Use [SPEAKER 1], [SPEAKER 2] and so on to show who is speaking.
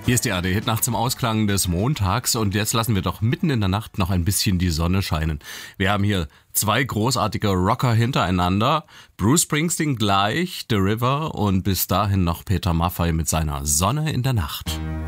[SPEAKER 1] Hier ist die ARD-Hit nachts im Ausklang des Montags und jetzt lassen wir doch mitten in der Nacht noch ein bisschen die Sonne scheinen. Wir haben hier zwei großartige Rocker hintereinander. Bruce Springsteen gleich, The River und bis dahin noch Peter Maffay mit seiner Sonne in der Nacht.